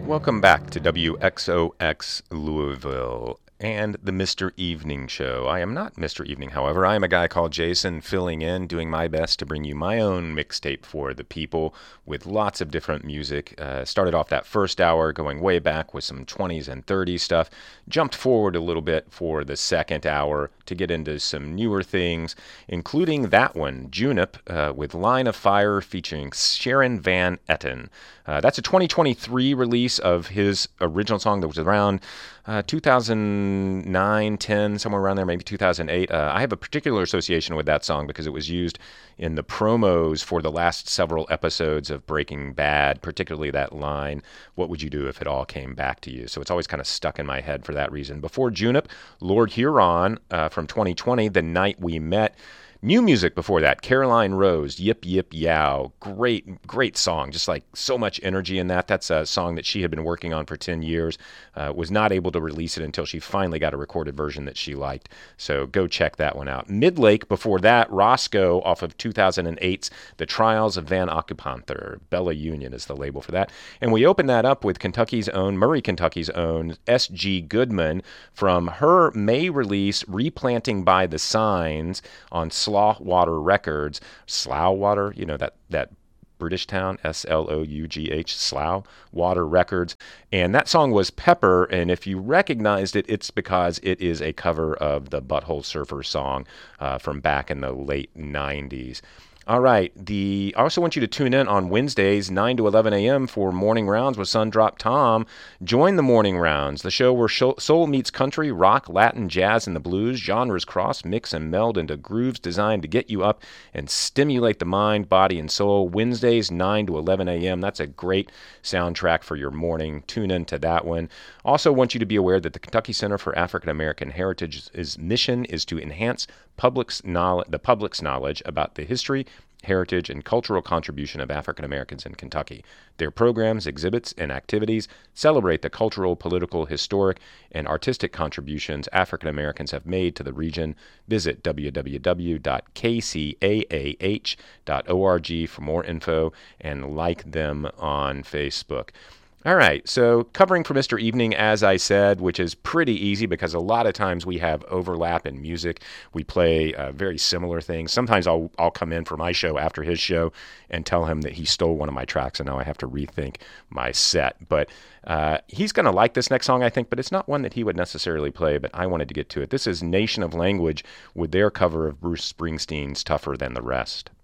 Welcome back to WXOX Louisville and the Mr. Evening Show. I am not Mr. Evening, however. I am a guy called Jason, filling in, doing my best to bring you my own mixtape for the people with lots of different music. Started off that first hour going way back with some 20s and 30s stuff. Jumped forward a little bit for the second hour to get into some newer things, including that one, Junip, with Line of Fire featuring Sharon Van Etten. That's a 2023 release of his original song that was around 2009, 10, somewhere around there, maybe 2008. I have a particular association with that song because it was used in the promos for the last several episodes of Breaking Bad, particularly that line, "What would you do if it all came back to you?" So it's always kind of stuck in my head for that reason. Before Junip, Lord Huron from 2020, The Night We Met. New music before that, Caroline Rose, Yip Yip Yow. Great song. Just like so much energy in that. That's a song that she had been working on for 10 years. Was not able to release it until she finally got a recorded version that she liked. So go check that one out. Midlake before that, Roscoe off of 2008's The Trials of Van Occupanther. Bella Union is the label for that. And we open that up with Murray, Kentucky's own S.G. Goodman from her May release, Replanting by the Signs on Slaughwater Records. Slaughwater, you know, that British town, Slough, Slaughwater Records. And that song was Pepper, and if you recognized it, it's because it is a cover of the Butthole Surfer song from back in the late 90s. All right. I also want you to tune in on Wednesdays, 9 to 11 a.m. for Morning Rounds with Sundrop Tom. Join the Morning Rounds, the show where soul meets country, rock, Latin, jazz, and the blues. Genres cross, mix, and meld into grooves designed to get you up and stimulate the mind, body, and soul. Wednesdays, 9 to 11 a.m. That's a great soundtrack for your morning. Tune in to that one. Also want you to be aware that the Kentucky Center for African American Heritage's mission is to enhance the public's knowledge about the history, heritage, and cultural contribution of African Americans in Kentucky. Their programs, exhibits, and activities celebrate the cultural, political, historic, and artistic contributions African Americans have made to the region. Visit www.kcaah.org for more info and like them on Facebook. All right, so covering for Mr. Evening, as I said, which is pretty easy because a lot of times we have overlap in music. We play very similar things. Sometimes I'll come in for my show after his show and tell him that he stole one of my tracks, and now I have to rethink my set. But he's going to like this next song, I think, but it's not one that he would necessarily play, but I wanted to get to it. This is Nation of Language with their cover of Bruce Springsteen's Tougher Than the Rest.